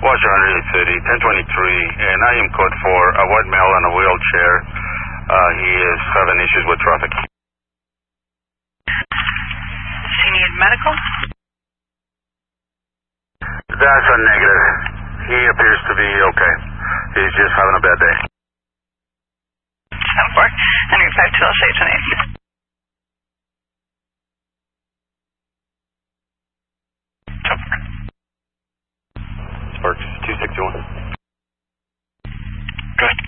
Washer 130, 1023, and I am code for a white male on a wheelchair. He is having issues with traffic. Does he need medical? That's a negative. He appears to be okay. He's just having a bad day. 10-4, and you're 512 Station 8. Sparks 261. Go ahead.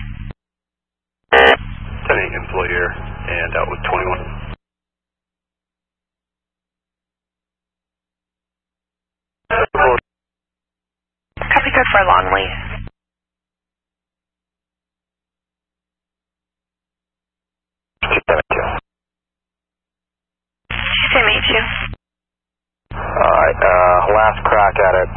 10-8 employer, and out with 21. Copy code for Longley. Same age, you. Alright, last crack at it.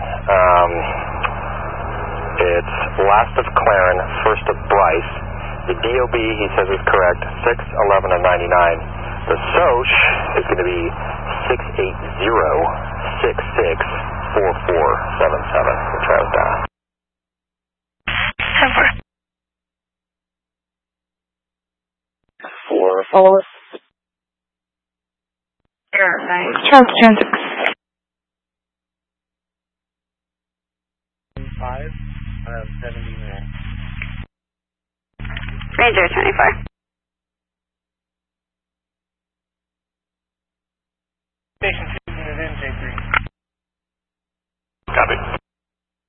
It's last of Claren, first of Bryce. The DOB, he says, is correct, 611 and 99. The SOCH is going to be 680-664477. We'll try with that. 10-4. 4, follow us. Error, right? Charles Transit. 5, 79. Ranger 24.